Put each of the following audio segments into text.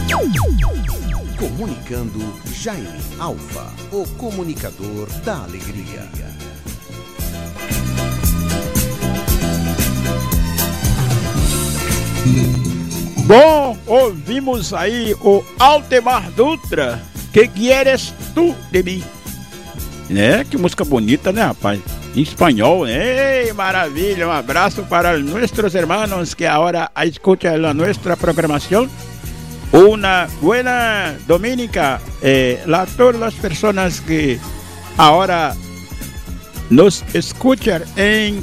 Comunicando Jaime Alfa, o comunicador da alegria. Bom, ouvimos aí o Altemar Dutra, que quieres tu de mim? Né? Que música bonita, né, rapaz? Em espanhol, ei, maravilha, um abraço para nossos irmãos que agora escutam a nossa programação. Una buena dominica a todas as pessoas que agora nos escutam em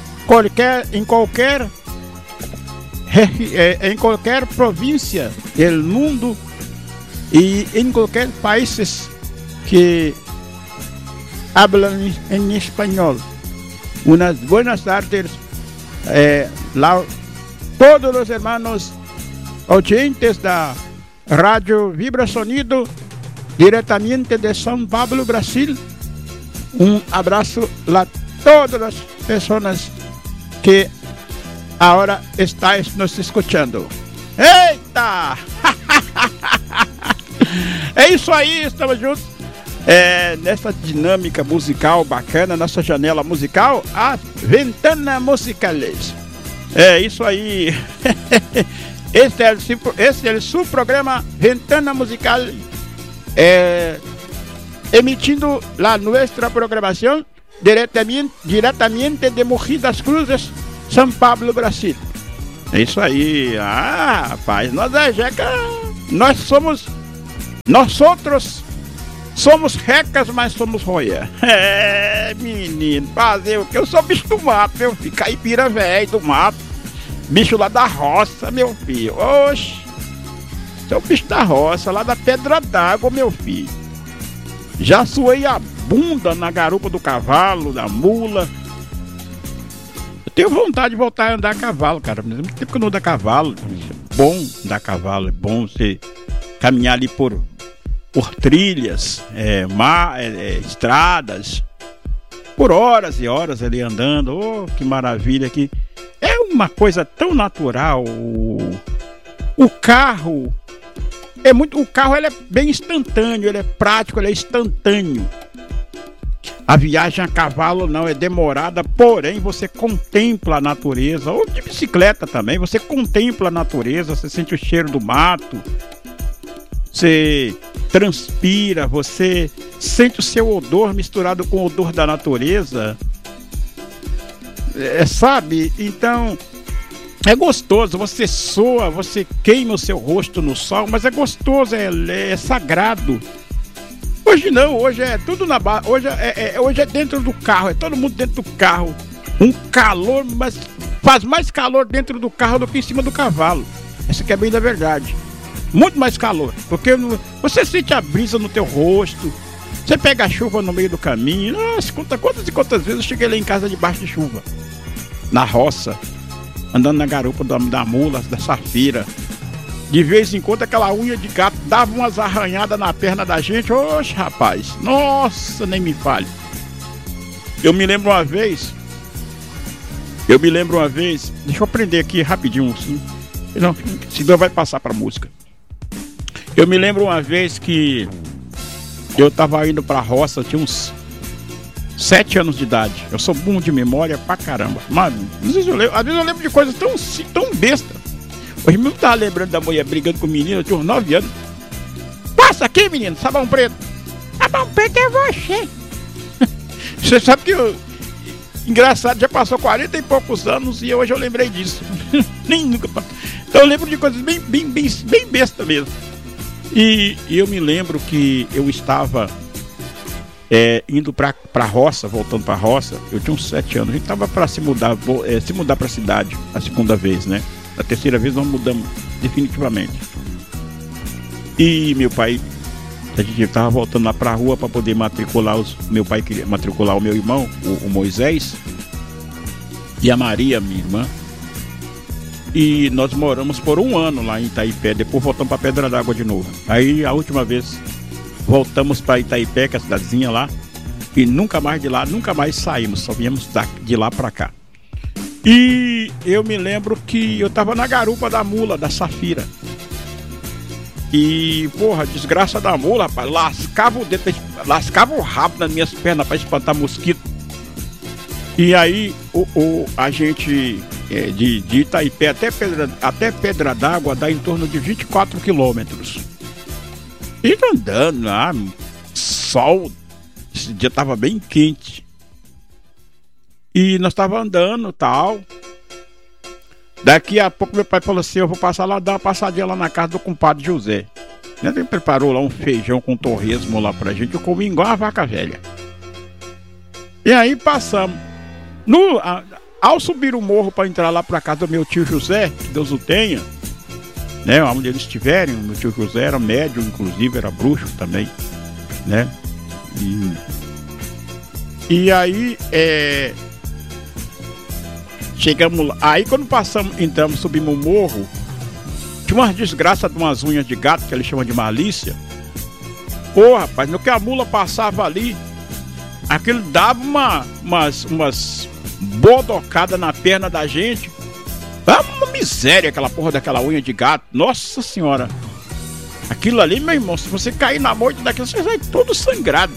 qualquer província do mundo e em qualquer país que hablan em espanhol. Unas buenas tardes todos os irmãos oyentes da Rádio Vibra Sonido, diretamente de São Paulo, Brasil. Um abraço a todas as pessoas que agora estão nos escutando. Eita! É isso aí, estamos juntos nessa dinâmica musical bacana, nossa janela musical, a Ventana Musicales. É isso aí. Este é o seu programa Ventana Musical, emitindo a nossa programação diretamente de Mogi das Cruzes, São Paulo, Brasil. É isso aí. Ah, rapaz, nós somos recas, mas somos roia. É, menino, fazer o que? Eu sou bicho do mato, meu filho, caipira velho do mato. Bicho lá da roça, meu filho. Oxe, sou bicho da roça, lá da Pedra d'Água, meu filho. Já suei a bunda na garupa do cavalo, da mula. Eu tenho vontade de voltar a andar a cavalo, cara. Mas muito tempo que eu não ando a cavalo. É bom andar a cavalo, é bom você caminhar ali por trilhas, estradas, por horas e horas ali andando. Oh, que maravilha aqui. É uma coisa tão natural. O carro ele é bem instantâneo, ele é prático, ele é instantâneo. A viagem a cavalo não é demorada, porém você contempla a natureza, ou de bicicleta também, você contempla a natureza, você sente o cheiro do mato, você transpira, você sente o seu odor misturado com o odor da natureza. Sabe? Então é gostoso, você soa, você queima o seu rosto no sol, mas é gostoso, é sagrado. Hoje não, hoje é tudo na base, hoje é dentro do carro, é todo mundo dentro do carro. Um calor, mas faz mais calor dentro do carro do que em cima do cavalo. Essa que é bem da verdade. Muito mais calor, porque você sente a brisa no teu rosto. Você pega a chuva no meio do caminho. Nossa, quantas e quantas vezes eu cheguei lá em casa debaixo de chuva. Na roça, andando na garupa da mula, da safira. De vez em quando aquela unha de gato dava umas arranhadas na perna da gente. Oxe, rapaz, nossa, nem me fale. Eu me lembro uma vez, deixa eu aprender aqui rapidinho, assim, senão vai passar pra música. Eu me lembro uma vez que eu tava indo pra roça, tinha uns 7 anos de idade. Eu sou bom de memória pra caramba. Mas às vezes eu lembro de coisas tão besta. Hoje mesmo tava lembrando da mulher brigando com o menino, eu tinha uns 9 anos. Passa aqui, menino, sabão preto. Sabão preto é você. Você sabe que engraçado, já passou 40 e poucos anos e hoje eu lembrei disso. Nem nunca passou. Então eu lembro de coisas bem besta mesmo. E eu me lembro que eu estava indo pra roça, voltando pra roça. Eu tinha uns 7 anos, a gente tava pra se mudar pra cidade a segunda vez, né? A terceira vez nós mudamos definitivamente. E meu pai, a gente tava voltando lá pra rua pra poder matricular meu pai queria matricular o meu irmão, o Moisés, e a Maria, minha irmã. E nós moramos por 1 ano lá em Itaipé, depois voltamos pra Pedra d'Água de novo. Aí a última vez voltamos pra Itaipé, que é a cidadezinha lá, e nunca mais saímos, só viemos de lá pra cá. E eu me lembro que eu tava na garupa da mula, da safira. E, porra, desgraça da mula, rapaz, lascava o dedo, lascava o rabo nas minhas pernas pra espantar mosquito. E aí, a gente, de Itaipé até Pedra d'Água, dá em torno de 24 quilômetros. E andando lá, sol, esse dia tava bem quente. E nós tava andando e tal. Daqui a pouco meu pai falou assim, eu vou passar lá, dar uma passadinha lá na casa do compadre José. Ele preparou lá um feijão com torresmo lá pra gente, eu comi igual uma vaca velha. E aí passamos. Ao subir o morro para entrar lá pra casa do meu tio José, que Deus o tenha, né, onde eles estiverem, o meu tio José era médium, inclusive, era bruxo também, né? E aí, chegamos lá, aí quando entramos, subimos o morro, tinha umas desgraças de umas unhas de gato, que eles chamam de malícia. Pô, rapaz, no que a mula passava ali, aquilo dava umas bodocadas na perna da gente. Uma miséria aquela porra daquela unha de gato. Nossa senhora. Aquilo ali, meu irmão, se você cair na moita daquilo, você vai todo sangrado.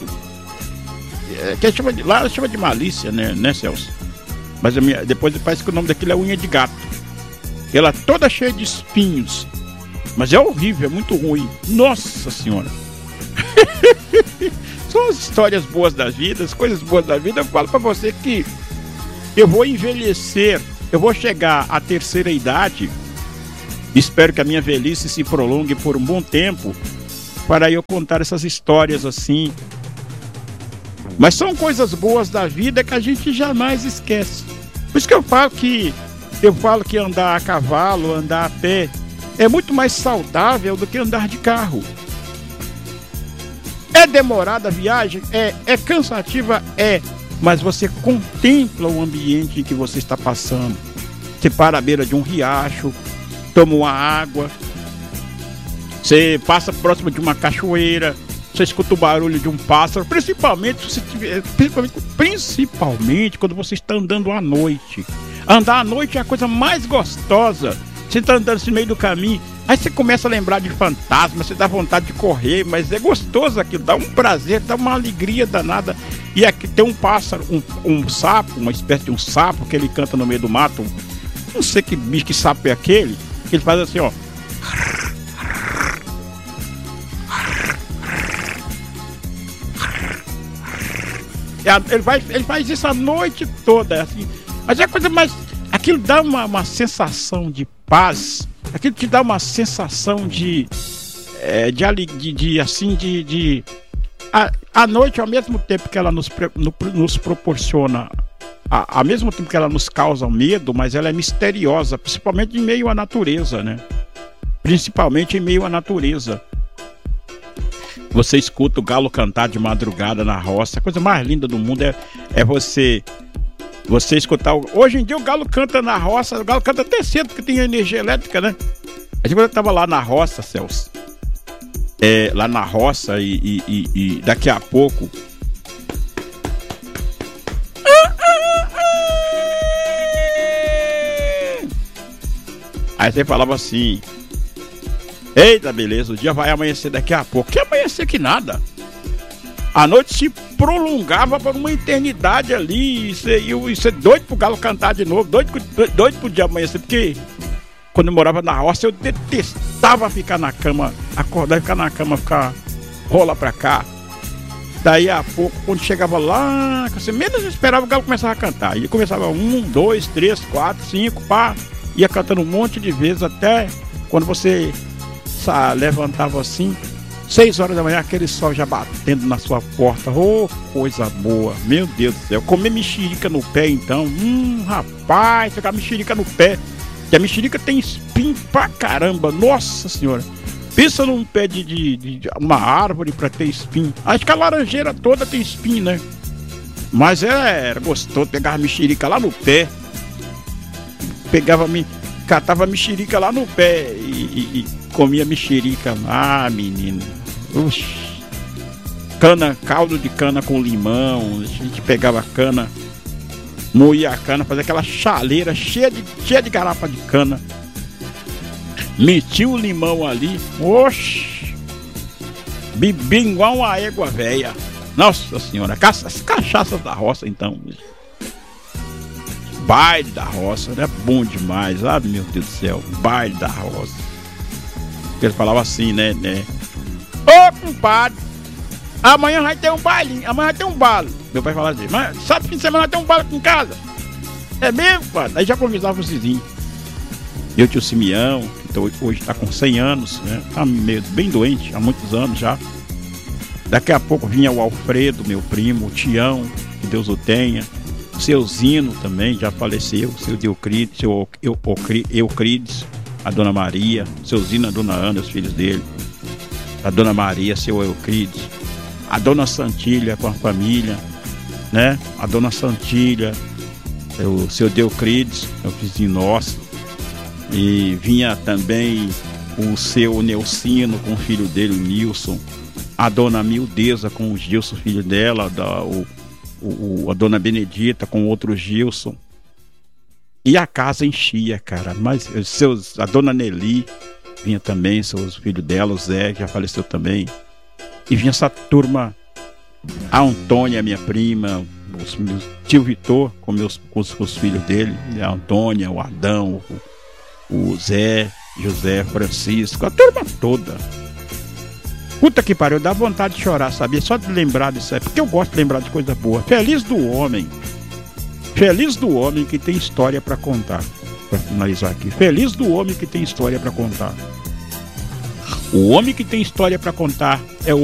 Lá chama de malícia, né, Celso? Mas depois parece que o nome daquilo é unha de gato. Ela toda cheia de espinhos. Mas é horrível, é muito ruim. Nossa senhora. São as histórias boas da vida, as coisas boas da vida. Eu falo pra você que eu vou envelhecer, eu vou chegar à terceira idade. Espero que a minha velhice se prolongue por um bom tempo, para eu contar essas histórias assim. Mas são coisas boas da vida que a gente jamais esquece. Por isso que eu falo que andar a cavalo, andar a pé, é muito mais saudável do que andar de carro. É demorada a viagem? É cansativa? Mas você contempla o ambiente em que você está passando. Você para à beira de um riacho, toma uma água, você passa próximo de uma cachoeira, você escuta o barulho de um pássaro, principalmente quando você está andando à noite. Andar à noite é a coisa mais gostosa. Você está andando assim no meio do caminho, aí você começa a lembrar de fantasmas, você dá vontade de correr, mas é gostoso aquilo, dá um prazer, dá uma alegria danada. E aqui tem um pássaro, um sapo, uma espécie de um sapo que ele canta no meio do mato. Não sei que bicho, que sapo é aquele, que ele faz assim, ó. Ele faz isso a noite toda, assim. Mas é a coisa mais... Aquilo dá uma sensação de paz. Aquilo te dá uma sensação de a noite, ao mesmo tempo que ela nos proporciona, ao mesmo tempo que ela nos causa medo, mas ela é misteriosa, principalmente em meio à natureza, né? Principalmente em meio à natureza. Você escuta o galo cantar de madrugada na roça. A coisa mais linda do mundo é você escutar. Hoje em dia o galo canta na roça, o galo canta até cedo, porque tem energia elétrica, né? A gente estava lá na roça, Celso. Lá na roça e daqui a pouco. Aí você falava assim: eita, beleza, o dia vai amanhecer daqui a pouco. Que amanhecer que nada. A noite se prolongava por uma eternidade ali. E você doido pro galo cantar de novo, doido pro dia amanhecer, porque quando eu morava na roça eu detestava ficar na cama, acordar e ficar na cama, rolar pra cá. Daí a pouco, quando chegava lá, você menos esperava, o galo começava a cantar. E começava 1, 2, 3, 4, 5, pá, ia cantando um monte de vezes até quando você levantava assim, 6 horas da manhã, aquele sol já batendo na sua porta. Oh, coisa boa, meu Deus do céu. Comer mexerica no pé, então. Rapaz, pegar mexerica no pé. Que a mexerica tem espinho pra caramba. Nossa senhora. Pensa num pé de uma árvore pra ter espinho. Acho que a laranjeira toda tem espinho, né? Mas era gostoso pegar a mexerica lá no pé. Catava a mexerica lá no pé e comia mexerica. Ah, menino. Uxi. Caldo de cana com limão. A gente pegava a cana, moía a cana, fazia aquela chaleira cheia de garrafa de cana. Meti o limão ali. Oxi! Bebi igual uma égua velha. Nossa senhora, as cachaças da roça então. Baile da roça, né? Bom demais. Ah, meu Deus do céu, baile da roça. Ele falava assim, né? Ô, compadre, amanhã vai ter um bailinho, amanhã vai ter um balo. Meu pai falava assim, mas sabe fim de semana vai ter um balo aqui em casa? É mesmo, compadre? Aí já convidava os vizinhos. Eu tinha o Simeão, que hoje está com 100 anos, né? Tá meio bem doente, há muitos anos já. Daqui a pouco vinha o Alfredo, meu primo, o Tião, que Deus o tenha. O seu Zino também já faleceu, o seu Euclides, Euclides, a dona Maria, o seu Zino, a dona Ana, os filhos dele. A dona Maria, seu Euclides. A dona Santilha com a família, né? A dona Santilha, o seu Euclides, é o vizinho nosso. E vinha também o seu Neucino com o filho dele, o Nilson. A dona Mildeza com o Gilson, filho dela, a dona Benedita com outro Gilson. E a casa enchia, cara. Mas a dona Nelly vinha também, seus filhos dela, o Zé, que já faleceu também. E vinha essa turma, a Antônia, minha prima, o tio Vitor com os filhos dele, a Antônia, o Adão, o Zé, José, Francisco, a turma toda. Puta que pariu, dá vontade de chorar, sabia? Só de lembrar disso aí, porque eu gosto de lembrar de coisa boa. Feliz do homem que tem história pra contar. Pra finalizar aqui, feliz do homem que tem história pra contar. O homem que tem história pra contar é o